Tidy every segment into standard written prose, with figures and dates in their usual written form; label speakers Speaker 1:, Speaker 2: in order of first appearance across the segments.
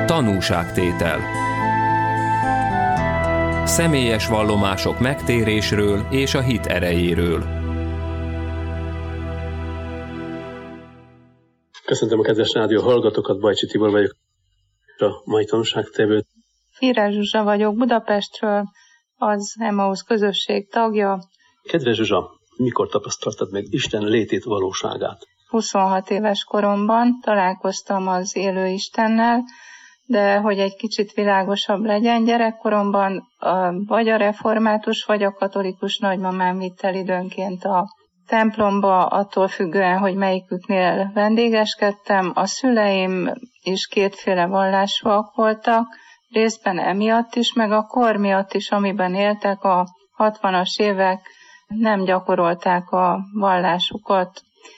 Speaker 1: Tanúságtétel. Személyes vallomások megtérésről és a hit erejéről.
Speaker 2: Köszöntöm a kedves rádió hallgatókat, Bajcsi Tibor vagyok, a mai tanúságtévő.
Speaker 3: Fírás Zsuzsa vagyok Budapestről, az Emmaus közösség tagja.
Speaker 2: Kedves Zsuzsa, mikor tapasztaltad meg Isten létét, valóságát?
Speaker 3: 26 éves koromban találkoztam az élő Istennel, de hogy egy kicsit világosabb legyen, gyerekkoromban vagy a református, vagy a katolikus nagymamám vitt el időnként a templomba, attól függően, hogy melyiküknél vendégeskedtem. A szüleim is kétféle vallásúak voltak, részben emiatt is, meg a kor miatt is, amiben éltek, a 60-as évek nem gyakorolták a vallásukat.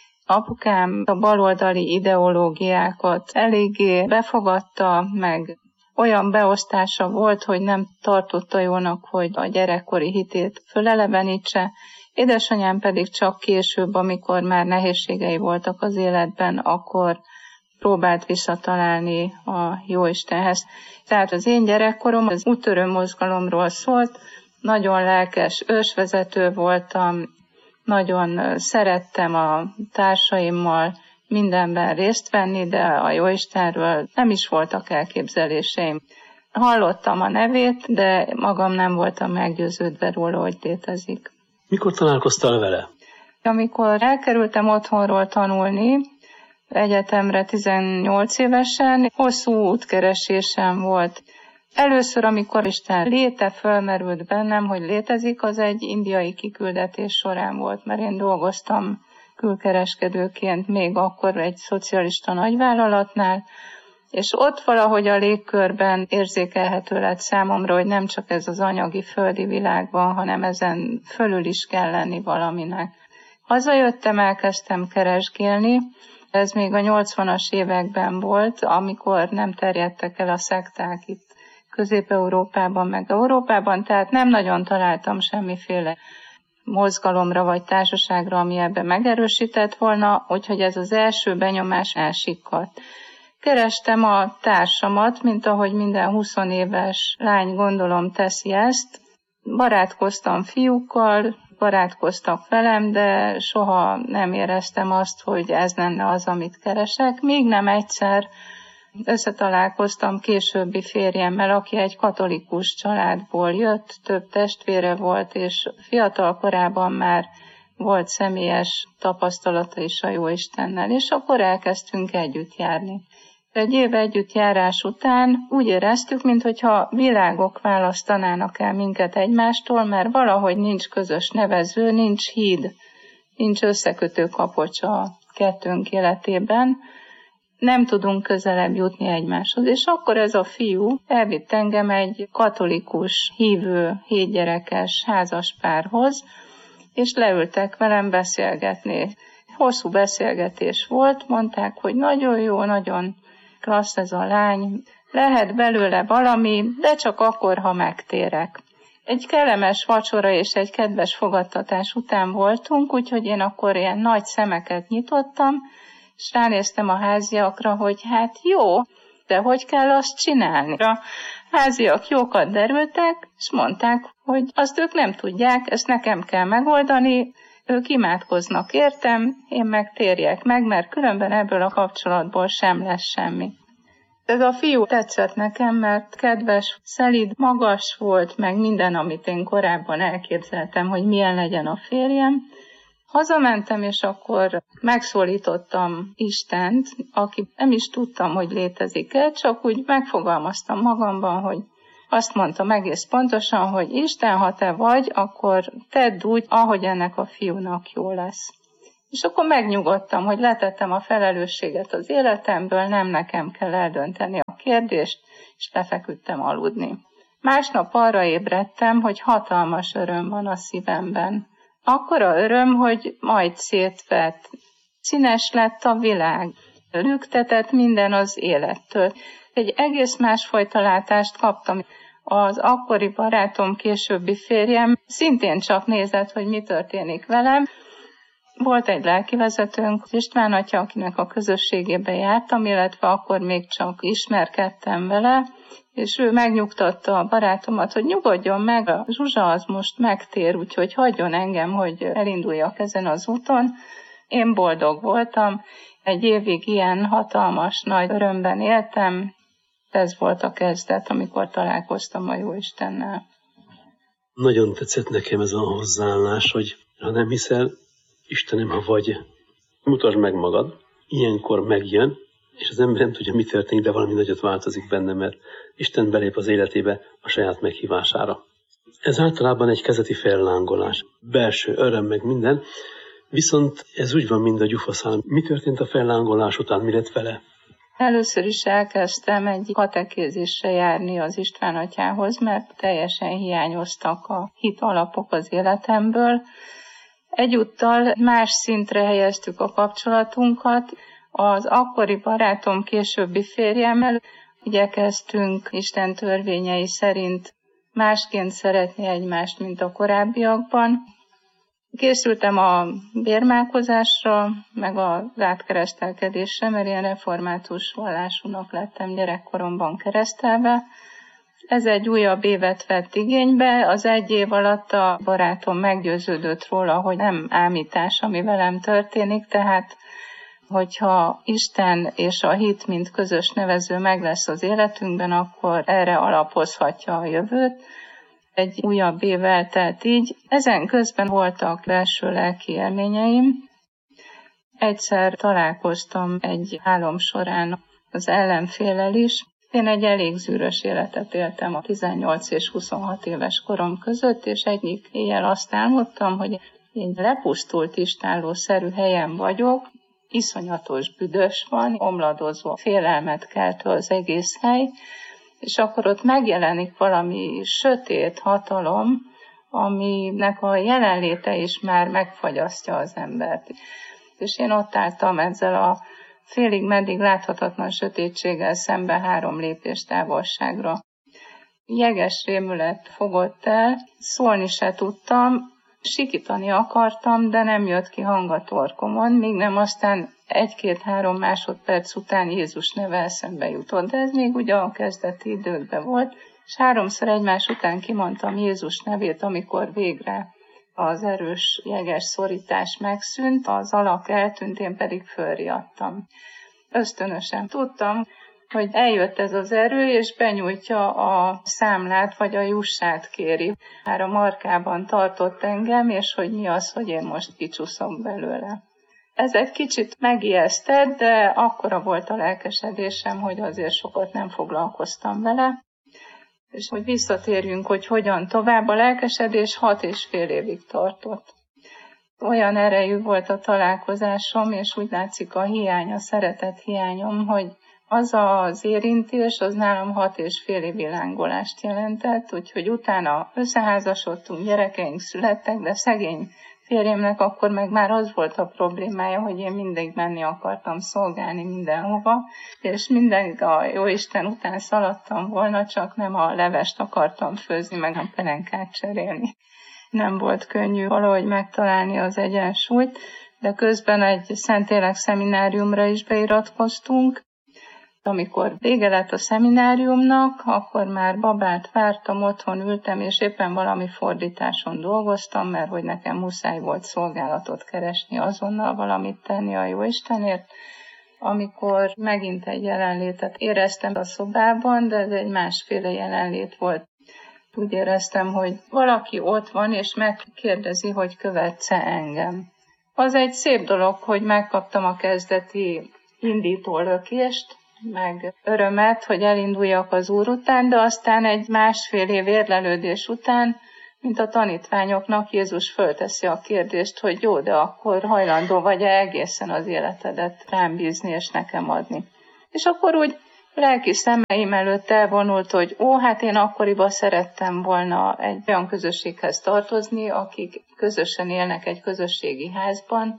Speaker 3: Apukám a baloldali ideológiákat eléggé befogadta, meg olyan beosztása volt, hogy nem tartotta jónak, hogy a gyerekkori hitét fölelevenítse. Édesanyám pedig csak később, amikor már nehézségei voltak az életben, akkor próbált visszatalálni a Jóistenhez. Tehát az én gyerekkorom az úttörő mozgalomról szólt, nagyon lelkes ősvezető voltam, nagyon szerettem a társaimmal mindenben részt venni, de a Jóistenről nem is voltak elképzeléseim. Hallottam a nevét, de magam nem voltam meggyőződve róla, hogy létezik.
Speaker 2: Mikor találkoztál vele?
Speaker 3: Amikor elkerültem otthonról tanulni, egyetemre 18 évesen, hosszú útkeresésem volt. Először, amikor Isten léte fölmerült bennem, hogy létezik, az egy indiai kiküldetés során volt, mert én dolgoztam külkereskedőként még akkor egy szocialista nagyvállalatnál, és ott valahogy a légkörben érzékelhető lett számomra, hogy nem csak ez az anyagi földi világ van, hanem ezen fölül is kell lenni valaminek. Hazajöttem, elkezdtem keresgélni, ez még a 80-as években volt, amikor nem terjedtek el a szekták itt Közép-Európában, meg Európában, tehát nem nagyon találtam semmiféle mozgalomra vagy társaságra, ami ebben megerősített volna, úgyhogy ez az első benyomás elsikkadt. Kerestem a társamat, mint ahogy minden 20 éves lány gondolom teszi ezt. Barátkoztam fiúkkal, barátkoztak velem, de soha nem éreztem azt, hogy ez lenne az, amit keresek. Még nem egyszer összetalálkoztam későbbi férjemmel, aki egy katolikus családból jött, több testvére volt, és fiatal korában már volt személyes tapasztalata is a Jóistennel, és akkor elkezdtünk együtt járni. Egy év együttjárás után úgy éreztük, mintha világok választanának el minket egymástól, mert valahogy nincs közös nevező, nincs híd, nincs összekötő kapocs a kettőnk életében, nem tudunk közelebb jutni egymáshoz. És akkor ez a fiú elvitt engem egy katolikus, hívő, 7 gyerekes házaspárhoz, és leültek velem beszélgetni. Hosszú beszélgetés volt, mondták, hogy nagyon jó, nagyon klassz ez a lány, lehet belőle valami, de csak akkor, ha megtérek. Egy kellemes vacsora és egy kedves fogadtatás után voltunk, úgyhogy én akkor ilyen nagy szemeket nyitottam, és ránéztem a háziakra, hogy hát jó, de hogy kell azt csinálni? A háziak jókat derültek, és mondták, hogy azt ők nem tudják, ezt nekem kell megoldani, ők imádkoznak értem, én meg térjek meg, mert különben ebből a kapcsolatból sem lesz semmi. Ez a fiú tetszett nekem, mert kedves, szelíd, magas volt, meg minden, amit én korábban elképzeltem, hogy milyen legyen a férjem. Hazamentem, és akkor megszólítottam Istent, aki nem is tudtam, hogy létezik-e, csak úgy megfogalmaztam magamban, hogy azt mondtam egész pontosan, hogy Isten, ha te vagy, akkor tedd úgy, ahogy ennek a fiúnak jó lesz. És akkor megnyugodtam, hogy letettem a felelősséget az életemből, nem nekem kell eldönteni a kérdést, és lefeküdtem aludni. Másnap arra ébredtem, hogy hatalmas öröm van a szívemben. Akkora öröm, hogy majd szétvett. Színes lett a világ, lüktetett minden az élettől. Egy egész másfajta látást kaptam. Az akkori barátom, későbbi férjem szintén csak nézett, hogy mi történik velem, Volt egy lelkivezetőnk, István atya, akinek a közösségébe jártam, illetve akkor még csak ismerkedtem vele, és ő megnyugtatta a barátomat, hogy nyugodjon meg, a Zsuzsa az most megtér, úgyhogy hagyjon engem, hogy elinduljak ezen az úton. Én boldog voltam, egy évig ilyen hatalmas nagy örömben éltem, ez volt a kezdet, amikor találkoztam a Jóistennel.
Speaker 2: Nagyon tetszett nekem ez a hozzáállás, hogy ha nem hiszel, Istenem, ha vagy, mutasd meg magad, ilyenkor megjön, és az ember nem tudja, mi történik, de valami nagyot változik benne, mert Isten belép az életébe a saját meghívására. Ez általában egy kezeti fellángolás, belső öröm meg minden, viszont ez úgy van, mint a gyufaszál. Mi történt a fellángolás után, mi lett vele?
Speaker 3: Először is elkezdtem egy katekézisre járni az István atyához, mert teljesen hiányoztak a hit alapok az életemből. Egyúttal más szintre helyeztük a kapcsolatunkat. Az akkori barátom későbbi férjemmel igyekeztünk Isten törvényei szerint másként szeretni egymást, mint a korábbiakban. Készültem a bérmálkozásra, meg az átkeresztelkedésre, mert ilyen református vallásúnak lettem gyerekkoromban keresztelve. Ez egy újabb évet vett igénybe. Az egy év alatt a barátom meggyőződött róla, hogy nem ámítás, ami velem történik, tehát hogyha Isten és a hit, mint közös nevező meg lesz az életünkben, akkor erre alapozhatja a jövőt. Egy újabb év eltelt így. Ezen közben voltak belső lelki élményeim. Egyszer találkoztam egy álom során az ellenféllel is. Én egy elég zűrös életet éltem a 18 és 26 éves korom között, és egyik éjjel azt álmodtam, hogy egy lepusztult istállószerű helyen vagyok, iszonyatos büdös van, omladozó félelmet keltő az egész hely, és akkor ott megjelenik valami sötét hatalom, aminek a jelenléte is már megfagyasztja az embert. És én ott álltam ezzel a félig meddig láthatatlan sötétséggel szembe 3 lépés távolságra. Jeges rémület fogott el, szólni se tudtam, sikítani akartam, de nem jött ki hang a torkomon, míg nem aztán 1-2-3 másodperc után Jézus neve eszembe jutott, de ez még ugye a kezdeti időkben volt, és 3-szor egymás után kimondtam Jézus nevét, amikor végre az erős jeges szorítás megszűnt, az alak eltűnt, én pedig fölriadtam. Ösztönösen tudtam, hogy eljött ez az erő, és benyújtja a számlát, vagy a jussát kéri. Már a markában tartott engem, és hogy mi az, hogy én most kicsúszom belőle. Ez egy kicsit megijesztett, de akkora volt a lelkesedésem, hogy azért sokat nem foglalkoztam vele. És hogy visszatérjünk, hogy hogyan tovább, a lelkesedés 6,5 évig tartott. Olyan erejű volt a találkozásom, és úgy látszik a hiány, a szeretet hiányom, hogy az az érintés, az nálam 6,5 évi lángolást jelentett, úgyhogy utána összeházasodtunk, gyerekeink születtek, de szegény férjemnek akkor meg már az volt a problémája, hogy én mindig menni akartam szolgálni mindenhova, és mindig a Jóisten után szaladtam volna, csak nem a levest akartam főzni, meg a pelenkát cserélni. Nem volt könnyű valahogy megtalálni az egyensúlyt, de közben egy Szentlélek szemináriumra is beiratkoztunk. Amikor vége lett a szemináriumnak, akkor már babát vártam, otthon ültem, és éppen valami fordításon dolgoztam, mert hogy nekem muszáj volt szolgálatot keresni, azonnal valamit tenni a Jóistenért, amikor megint egy jelenlétet éreztem a szobában, de ez egy másféle jelenlét volt. Úgy éreztem, hogy valaki ott van, és megkérdezi, hogy követsz-e engem. Az egy szép dolog, hogy megkaptam a kezdeti indítólökést, meg örömet, hogy elinduljak az Úr után, de aztán egy 1,5 év érlelődés után, mint a tanítványoknak, Jézus fölteszi a kérdést, hogy jó, de akkor hajlandó vagy-e egészen az életedet rám bízni és nekem adni. És akkor úgy lelki szemeim előtt elvonult, hogy hát én akkoriban szerettem volna egy olyan közösséghez tartozni, akik közösen élnek egy közösségi házban,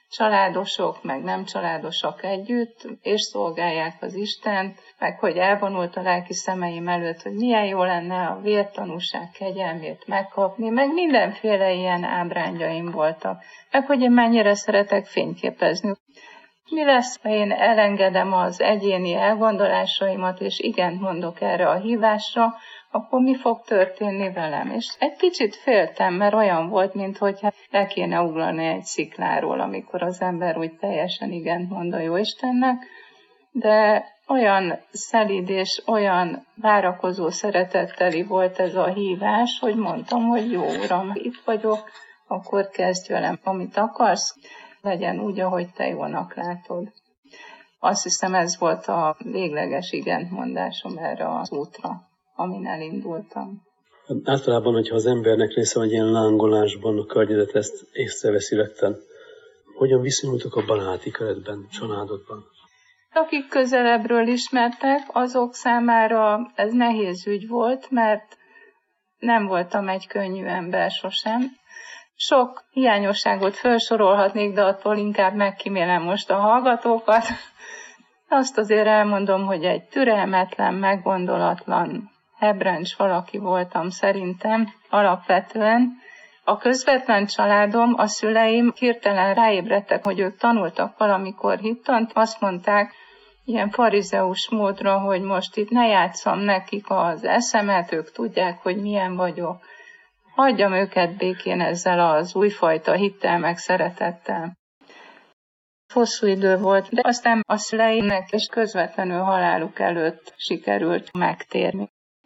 Speaker 3: családosok, meg nem családosok együtt, és szolgálják az Istent, meg hogy elvonult a lelki szemeim előtt, hogy milyen jó lenne a vértanúság kegyelmét megkapni, meg mindenféle ilyen ábrándjaim voltak, meg hogy én mennyire szeretek fényképezni. Mi lesz, ha én elengedem az egyéni elgondolásaimat, és igent mondok erre a hívásra, akkor mi fog történni velem? És egy kicsit féltem, mert olyan volt, mintha le kéne ugrani egy szikláról, amikor az ember úgy teljesen igent mond a Jóistennek, de olyan szelíd és olyan várakozó szeretetteli volt ez a hívás, hogy mondtam, hogy jó Uram, itt vagyok, akkor kezdj velem, amit akarsz, legyen úgy, ahogy te jónak látod. Azt hiszem, ez volt a végleges igentmondásom erre az útra, amin elindultam.
Speaker 2: Általában, hogyha az embernek része egy ilyen lángolásban, a környezet ezt észreveszi rögtön, hogyan viszonyultok a baráti körödben, családodban?
Speaker 3: Akik közelebbről ismertek, azok számára ez nehéz ügy volt, mert nem voltam egy könnyű ember sosem. Sok hiányosságot felsorolhatnék, de attól inkább megkímélem most a hallgatókat. Azt azért elmondom, hogy egy türelmetlen, meggondolatlan, hebrencs valaki voltam szerintem alapvetően. A közvetlen családom, a szüleim hirtelen ráébredtek, hogy ők tanultak valamikor hittant. Azt mondták ilyen farizeus módra, hogy most itt ne játsszam nekik az eszemet, ők tudják, hogy milyen vagyok. Hagyjam őket békén ezzel az újfajta hittel meg szeretettel. Hosszú idő volt, de aztán a szüleimnek és közvetlenül haláluk előtt sikerült megtérni.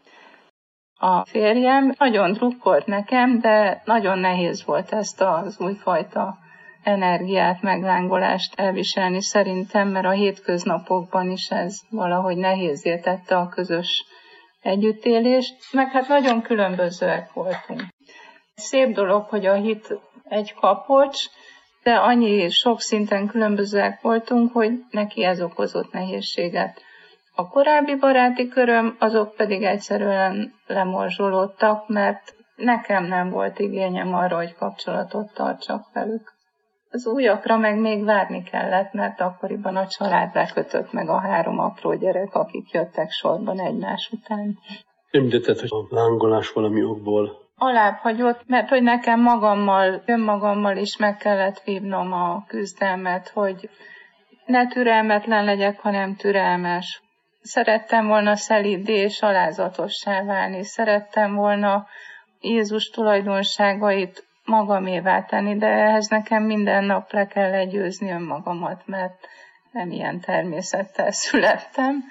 Speaker 3: A férjem nagyon drukkolt nekem, de nagyon nehéz volt ezt az újfajta energiát, meglángolást elviselni szerintem, mert a hétköznapokban is ez valahogy nehézzé tette a közös együttélést, meg hát nagyon különbözőek voltunk. Szép dolog, hogy a hit egy kapocs, de annyi sok szinten különbözőek voltunk, hogy neki ez okozott nehézséget. A korábbi baráti köröm, azok pedig egyszerűen lemorzsolódtak, mert nekem nem volt igényem arra, hogy kapcsolatot tartsak velük. Az újakra meg még várni kellett, mert akkoriban a család lekötött meg a 3 apró gyerek, akik jöttek sorban egymás után.
Speaker 2: Említetted, hogy a lángolás valami okból
Speaker 3: alább hagyott, mert hogy nekem önmagammal is meg kellett vívnom a küzdelmet, hogy ne türelmetlen legyek, hanem türelmes. Szerettem volna szelíddé és alázatossá válni, szerettem volna Jézus tulajdonságait magamévá tenni, de ehhez nekem minden nap le kell legyőzni önmagamat, mert nem ilyen természettel születtem.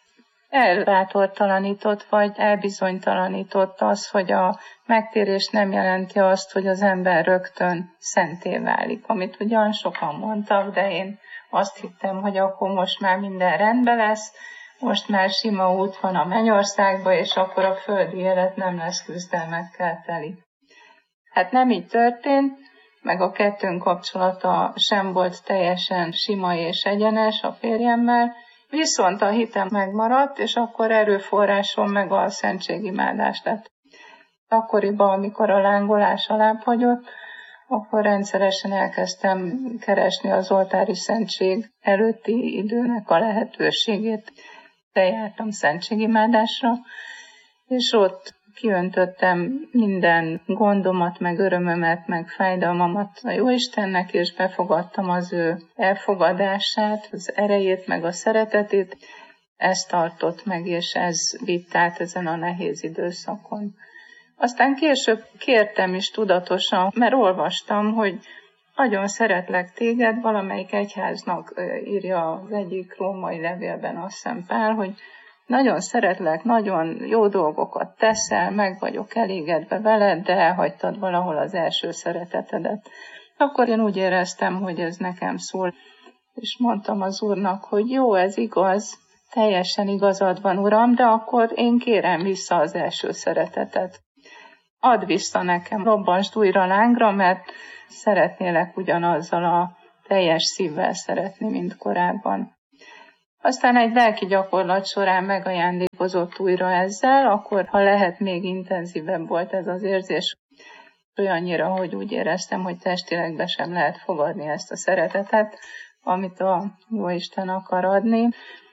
Speaker 3: Elbátortalanított vagy elbizonytalanított az, hogy a megtérés nem jelenti azt, hogy az ember rögtön szenté válik, amit ugyan sokan mondtak, de én azt hittem, hogy akkor most már minden rendben lesz, most már sima út van a mennyországba, és akkor a földi élet nem lesz küzdelmekkel teli. Hát nem így történt, meg a kettőnk kapcsolata sem volt teljesen sima és egyenes a férjemmel, viszont a hitem megmaradt, és akkor erőforrásom meg a szentségimádás lett. Akkoriban, amikor a lángolás alább hagyott, akkor rendszeresen elkezdtem keresni az oltári szentség előtti időnek a lehetőségét. Bejártam szentségimádásra, és ott kiöntöttem minden gondomat, meg örömömet, meg fájdalmamat a Jóistennek, és befogadtam az ő elfogadását, az erejét, meg a szeretetét. Ez tartott meg, és ez vitt át ezen a nehéz időszakon. Aztán később kértem is tudatosan, mert olvastam, hogy nagyon szeretlek téged, valamelyik egyháznak írja az egyik római levélben, azt hiszem Pál, hogy nagyon szeretlek, nagyon jó dolgokat teszel, meg vagyok elégedve veled, de elhagytad valahol az első szeretetedet. Akkor én úgy éreztem, hogy ez nekem szól, és mondtam az Úrnak, hogy jó, ez igaz, teljesen igazad van, Uram, de akkor én kérem vissza az első szeretetet. Add vissza nekem, robbansd újra lángra, mert szeretnélek ugyanazzal a teljes szívvel szeretni, mint korábban. Aztán egy lelki gyakorlat során megajándékozott újra ezzel, akkor, ha lehet, még intenzívebb volt ez az érzés. olyannyira, hogy úgy éreztem, hogy testileg be sem lehet fogadni ezt a szeretetet, amit a Jóisten akar adni.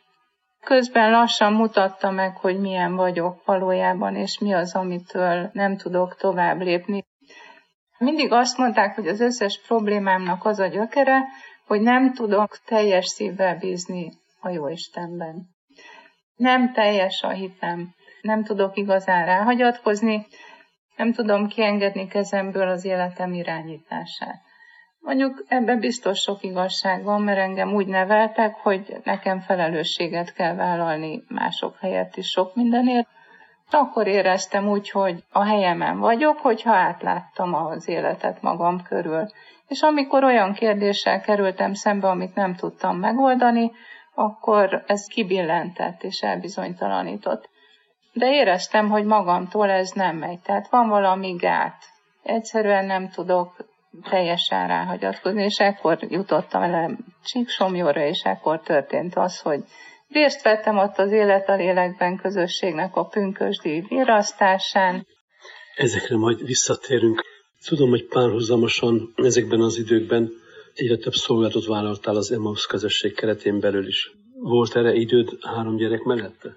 Speaker 3: Közben lassan mutatta meg, hogy milyen vagyok valójában, és mi az, amitől nem tudok tovább lépni. Mindig azt mondták, hogy az összes problémámnak az a gyökere, hogy nem tudok teljes szívvel bízni a Jóistenben. Nem teljes a hitem, nem tudok igazán ráhagyatkozni, nem tudom kiengedni kezemből az életem irányítását. Mondjuk ebben biztos sok igazság van, mert engem úgy neveltek, hogy nekem felelősséget kell vállalni mások helyett is sok mindenért. Akkor éreztem úgy, hogy a helyemen vagyok, hogyha átláttam az életet magam körül. És amikor olyan kérdéssel kerültem szembe, amit nem tudtam megoldani, akkor ez kibillentett és elbizonytalanított. De éreztem, hogy magamtól ez nem megy. Tehát van valami gát. Egyszerűen nem tudok teljesen ráhagyatkozni, és ekkor jutottam el Csíksomlyóra, és ekkor történt az, hogy részt vettem ott az Élet a Lélekben közösségnek a pünkösdi virasztásán.
Speaker 2: Ezekre majd visszatérünk. Tudom, hogy párhuzamosan ezekben az időkben egyre több szolgálatot vállaltál az Emmaus közösség keretén belül is. Volt erre időd 3 gyerek mellette?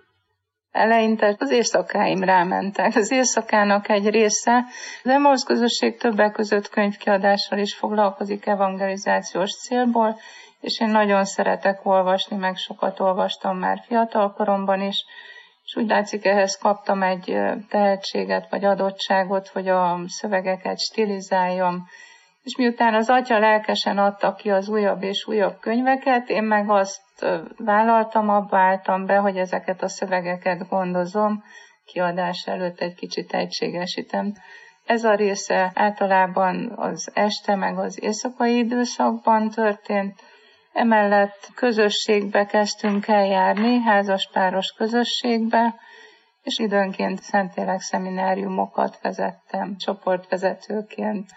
Speaker 3: Eleinte az éjszakáim rámentek. Az éjszakának egy része, az Emmaus közösség többek között könyvkiadással is foglalkozik evangelizációs célból, és én nagyon szeretek olvasni, meg sokat olvastam már fiatal koromban is, és úgy látszik, ehhez kaptam egy tehetséget vagy adottságot, hogy a szövegeket stilizáljam. És miután az Atya lelkesen adta ki az újabb és újabb könyveket, én meg azt vállaltam, abba álltam be, hogy ezeket a szövegeket gondozom, kiadás előtt egy kicsit egységesítem. Ez a része általában az este meg az éjszakai időszakban történt. Emellett közösségbe kezdtünk el járni, házaspáros közösségbe, és időnként Szentlélek szemináriumokat vezettem csoportvezetőként.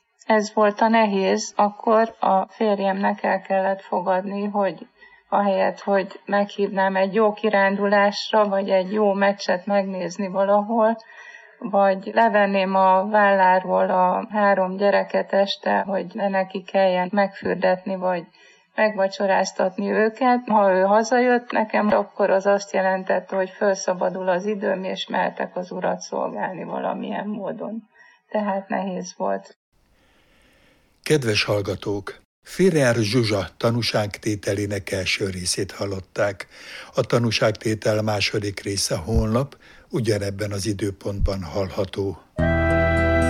Speaker 3: Ez volt a nehéz, akkor a férjemnek el kellett fogadni, hogy ahelyett, hogy meghívnám egy jó kirándulásra, vagy egy jó meccset megnézni valahol, vagy levenném a válláról a 3 gyereket este, hogy ne neki kelljen megfürdetni, vagy megvacsoráztatni őket. Ha ő hazajött nekem, akkor az azt jelentette, hogy felszabadul az időm, és mehetek az Urat szolgálni valamilyen módon. Tehát nehéz volt.
Speaker 4: Kedves hallgatók! Firer Zsuzsa tanúságtételének első részét hallották. A tanúságtétel második része holnap ugyanebben az időpontban hallható.